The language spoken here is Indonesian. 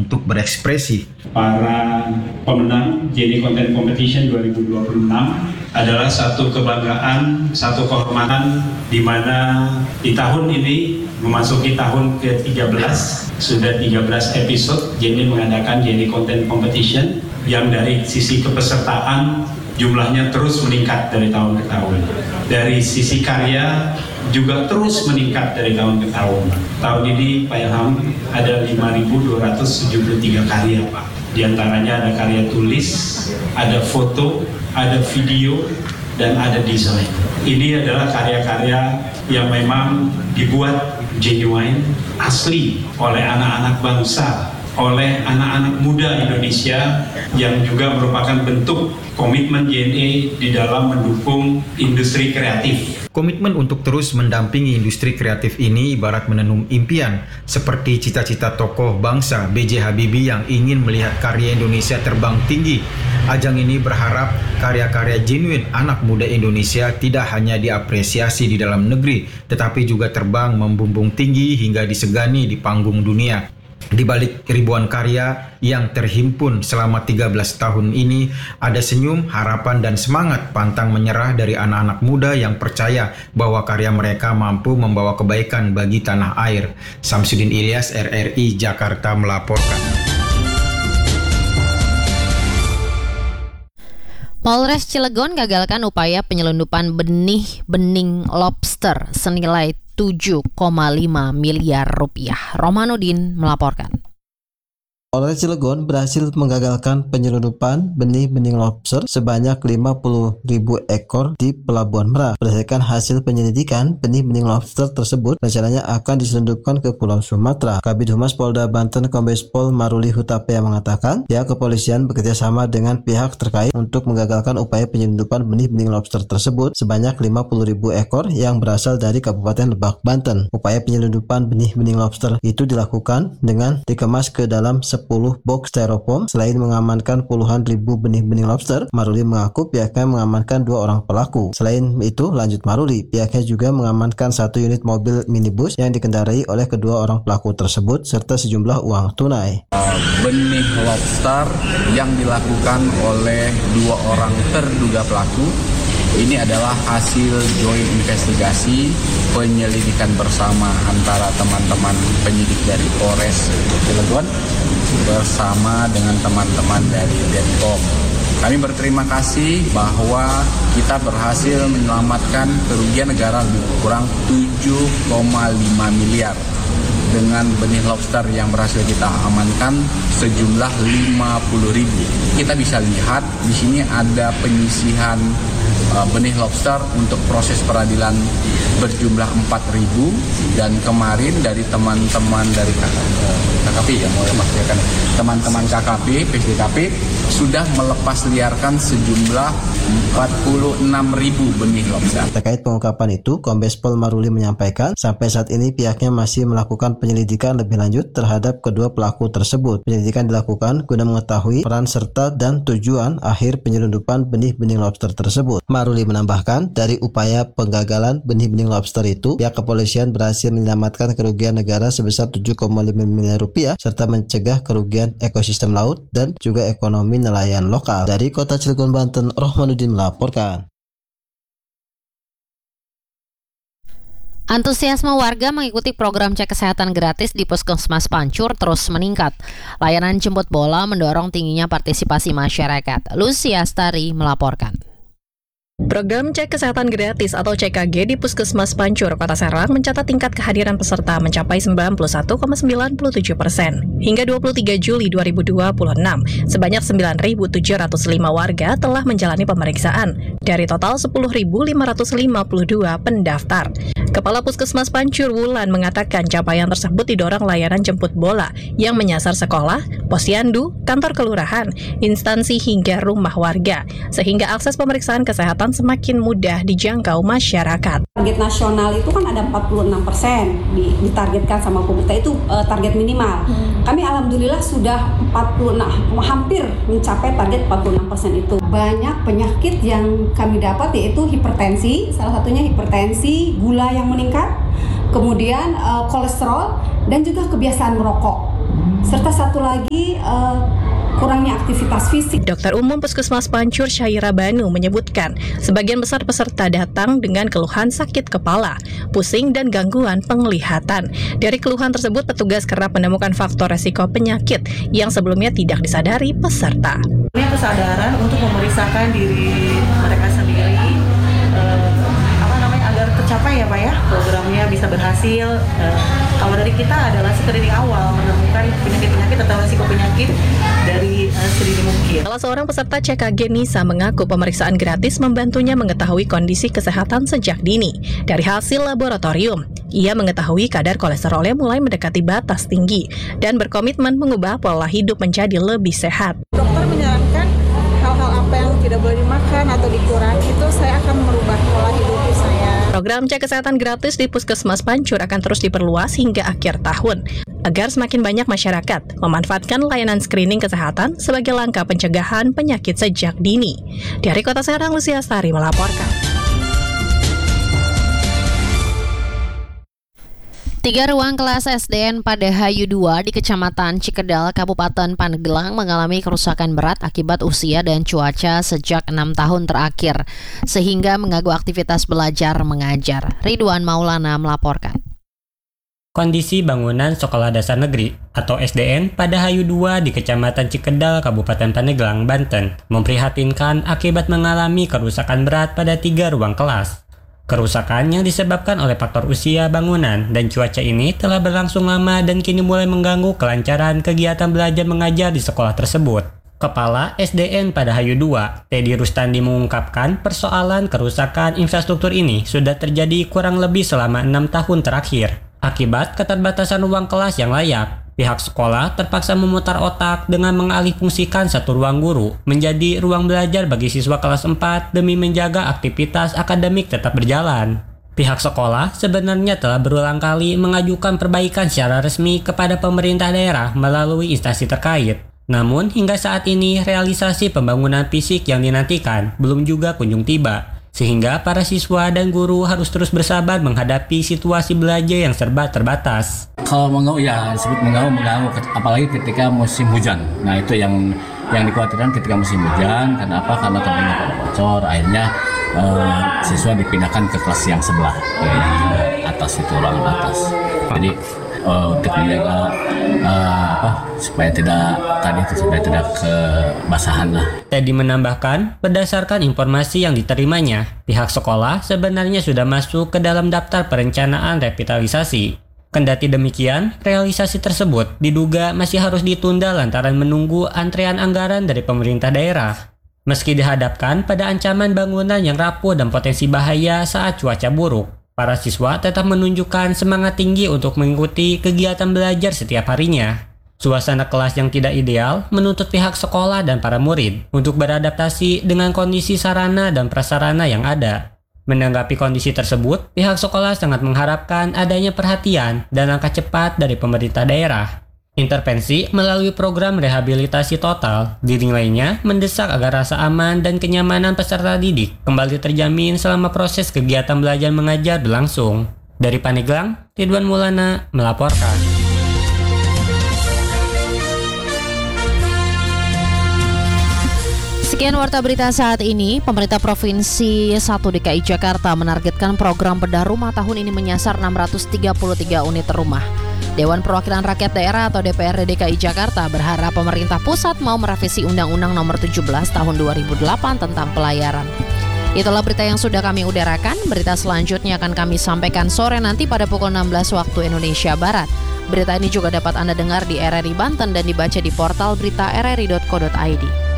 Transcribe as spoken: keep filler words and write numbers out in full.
untuk berekspresi. Para pemenang Jenny Content Competition dua ribu dua puluh enam adalah satu kebanggaan, satu kehormatan di mana di tahun ini memasuki tahun ke tiga belas, sudah tiga belas episode Jenny mengadakan Jenny Content Competition yang dari sisi kepesertaan jumlahnya terus meningkat dari tahun ke tahun. Dari sisi karya juga terus meningkat dari tahun ke tahun. Tahun ini Pak Ilham ada lima ribu dua ratus tujuh puluh tiga karya, Pak. Di antaranya ada karya tulis, ada foto, ada video, dan ada desain. Ini adalah karya-karya yang memang dibuat genuine, asli oleh anak-anak bangsa, oleh anak-anak muda Indonesia yang juga merupakan bentuk komitmen J N E di dalam mendukung industri kreatif. Komitmen untuk terus mendampingi industri kreatif ini ibarat menenun impian, seperti cita-cita tokoh bangsa B J Habibie yang ingin melihat karya Indonesia terbang tinggi. Ajang ini berharap karya-karya genuine anak muda Indonesia tidak hanya diapresiasi di dalam negeri, tetapi juga terbang membumbung tinggi hingga disegani di panggung dunia. Di balik ribuan karya yang terhimpun selama tiga belas tahun ini, ada senyum, harapan, dan semangat pantang menyerah dari anak-anak muda yang percaya bahwa karya mereka mampu membawa kebaikan bagi tanah air. Samsudin Ilyas, R R I Jakarta melaporkan. Polres Cilegon gagalkan upaya penyelundupan benih bening lobster senilai tujuh koma lima miliar rupiah. Romanudin melaporkan. Polres Cilegon berhasil menggagalkan penyelundupan benih-benih lobster sebanyak lima puluh ribu ekor di Pelabuhan Merak. Berdasarkan hasil penyelidikan, benih-benih lobster tersebut rencananya akan diselundupkan ke Pulau Sumatera. Kabid Humas Polda Banten Kombes Pol Maruli Hutapea mengatakan, pihak kepolisian bekerjasama dengan pihak terkait untuk menggagalkan upaya penyelundupan benih-benih lobster tersebut sebanyak lima puluh ribu ekor yang berasal dari Kabupaten Lebak, Banten. Upaya penyelundupan benih-benih lobster itu dilakukan dengan dikemas ke dalam sepuluh box styrofoam. Selain mengamankan puluhan ribu benih-benih lobster, Maruli mengaku pihaknya mengamankan dua orang pelaku. Selain itu, lanjut Maruli, pihaknya juga mengamankan satu unit mobil minibus yang dikendarai oleh kedua orang pelaku tersebut serta sejumlah uang tunai. Benih lobster yang dilakukan oleh dua orang terduga pelaku ini adalah hasil joint investigasi penyelidikan bersama antara teman-teman penyidik dari Polres Cilegon bersama dengan teman-teman dari Denpom. Kami berterima kasih bahwa kita berhasil menyelamatkan kerugian negara lebih kurang tujuh koma lima miliar dengan benih lobster yang berhasil kita amankan sejumlah lima puluh ribu. Kita bisa lihat di sini ada penyisihan uh, benih lobster untuk proses peradilan berjumlah empat ribu dan kemarin dari teman-teman dari K K P yang mau memastikan teman-teman K K P, P S D K P sudah melepas liarkan sejumlah empat puluh enam ribu benih lobster. Terkait pengungkapan itu, Kombes Pol Maruli menyampaikan sampai saat ini pihaknya masih melakukan penyelidikan lebih lanjut terhadap kedua pelaku tersebut. Penyelidikan dilakukan guna mengetahui peran serta dan tujuan akhir penyelundupan benih-benih lobster tersebut. Maruli menambahkan, dari upaya penggagalan benih-benih lobster itu, pihak kepolisian berhasil menyelamatkan kerugian negara sebesar tujuh koma lima miliar rupiah serta mencegah kerugian ekosistem laut dan juga ekonomi nelayan lokal. Dari Kota Cilegon, Banten, Rohmanuddin melaporkan. Antusiasme warga mengikuti program cek kesehatan gratis di Puskesmas Pancur terus meningkat. Layanan jemput bola mendorong tingginya partisipasi masyarakat. Lucia Astari melaporkan. Program cek kesehatan gratis atau C K G di Puskesmas Pancur, Kota Serang mencatat tingkat kehadiran peserta mencapai sembilan puluh satu koma sembilan tujuh persen. Hingga dua puluh tiga Juli dua ribu dua puluh enam, sebanyak sembilan ribu tujuh ratus lima warga telah menjalani pemeriksaan dari total sepuluh ribu lima ratus lima puluh dua pendaftar. Kepala Puskesmas Pancur Wulan mengatakan capaian tersebut didorong layanan jemput bola yang menyasar sekolah, posyandu, kantor kelurahan, instansi hingga rumah warga, sehingga akses pemeriksaan kesehatan semakin mudah dijangkau masyarakat. Target nasional itu kan ada empat puluh enam persen ditargetkan sama pemerintah, itu uh, target minimal. Hmm. Kami alhamdulillah sudah empat puluh enam, hampir mencapai target empat puluh enam persen itu. Banyak penyakit yang kami dapat yaitu hipertensi, salah satunya hipertensi, gula yang meningkat, kemudian uh, kolesterol dan juga kebiasaan merokok. serta satu lagi uh, kurangnya aktivitas fisik. Dokter Umum Puskesmas Pancur Syaira Banu menyebutkan, sebagian besar peserta datang dengan keluhan sakit kepala, pusing, dan gangguan penglihatan. Dari keluhan tersebut, petugas kerap menemukan faktor resiko penyakit yang sebelumnya tidak disadari peserta. Ini kesadaran untuk memeriksakan diri mereka sendiri, eh, apa namanya, agar tercapai ya Pak ya, programnya bisa berhasil. Eh, kalau dari kita adalah screening awal, menemukan penyakit-penyakit atau risiko penyakit dari uh, sedini mungkin. Salah seorang peserta C K G Nisa mengaku pemeriksaan gratis membantunya mengetahui kondisi kesehatan sejak dini. Dari hasil laboratorium, ia mengetahui kadar kolesterolnya mulai mendekati batas tinggi dan berkomitmen mengubah pola hidup menjadi lebih sehat. Dokter menyarankan hal-hal apa yang tidak boleh dimakan atau dikurangi, itu saya akan merubah pola hidup saya. Program cek kesehatan gratis di Puskesmas Pancur akan terus diperluas hingga akhir tahun, agar semakin banyak masyarakat memanfaatkan layanan screening kesehatan sebagai langkah pencegahan penyakit sejak dini. Dari Kota Serang, Lucia Astari melaporkan. Tiga ruang kelas S D N pada Hayu dua di Kecamatan Cikedal, Kabupaten Pandeglang mengalami kerusakan berat akibat usia dan cuaca sejak enam tahun terakhir, sehingga mengganggu aktivitas belajar mengajar. Ridwan Maulana melaporkan. Kondisi bangunan Sekolah Dasar Negeri atau S D N pada Hayu dua di Kecamatan Cikedal, Kabupaten Pandeglang, Banten memprihatinkan akibat mengalami kerusakan berat pada tiga ruang kelas. Kerusakan yang disebabkan oleh faktor usia bangunan dan cuaca ini telah berlangsung lama dan kini mulai mengganggu kelancaran kegiatan belajar mengajar di sekolah tersebut. Kepala S D N pada Hayu dua, Teddy Rustandi mengungkapkan persoalan kerusakan infrastruktur ini sudah terjadi kurang lebih selama enam tahun terakhir. Akibat keterbatasan ruang kelas yang layak, pihak sekolah terpaksa memutar otak dengan mengalihfungsikan satu ruang guru menjadi ruang belajar bagi siswa kelas empat demi menjaga aktivitas akademik tetap berjalan. Pihak sekolah sebenarnya telah berulang kali mengajukan perbaikan secara resmi kepada pemerintah daerah melalui instansi terkait. Namun hingga saat ini realisasi pembangunan fisik yang dinantikan belum juga kunjung tiba. Sehingga para siswa dan guru harus terus bersabar menghadapi situasi belajar yang serba terbatas. Kalau mengganggu ya disebut mengganggu mengganggu apalagi ketika musim hujan. Nah itu yang yang dikhawatirkan ketika musim hujan. Karena apa? Karena temboknya pada bocor. Akhirnya eh, siswa dipindahkan ke kelas yang sebelah, ya, yang atas itu ruangan atas. Jadi uh, untuk menjaga uh, apa supaya tidak tadi itu supaya tidak kebasahan lah. Teddy menambahkan, berdasarkan informasi yang diterimanya, pihak sekolah sebenarnya sudah masuk ke dalam daftar perencanaan revitalisasi. Kendati demikian, realisasi tersebut diduga masih harus ditunda lantaran menunggu antrean anggaran dari pemerintah daerah. Meski dihadapkan pada ancaman bangunan yang rapuh dan potensi bahaya saat cuaca buruk, para siswa tetap menunjukkan semangat tinggi untuk mengikuti kegiatan belajar setiap harinya. Suasana kelas yang tidak ideal menuntut pihak sekolah dan para murid untuk beradaptasi dengan kondisi sarana dan prasarana yang ada. Menanggapi kondisi tersebut, pihak sekolah sangat mengharapkan adanya perhatian dan langkah cepat dari pemerintah daerah. Intervensi melalui program rehabilitasi total dinilainya mendesak agar rasa aman dan kenyamanan peserta didik kembali terjamin selama proses kegiatan belajar mengajar berlangsung. Dari Pandeglang, Ridwan Maulana melaporkan. Sekian warta berita saat ini. Pemerintah Provinsi satu D K I Jakarta menargetkan program bedah rumah tahun ini menyasar enam ratus tiga puluh tiga unit rumah. Dewan Perwakilan Rakyat Daerah atau D P R D D K I Jakarta berharap pemerintah pusat mau merevisi Undang-Undang Nomor tujuh belas Tahun dua ribu delapan tentang pelayaran. Itulah berita yang sudah kami udarakan. Berita selanjutnya akan kami sampaikan sore nanti pada pukul enam belas waktu Indonesia Barat. Berita ini juga dapat Anda dengar di R R I Banten dan dibaca di portal berita r r i dot co dot i d.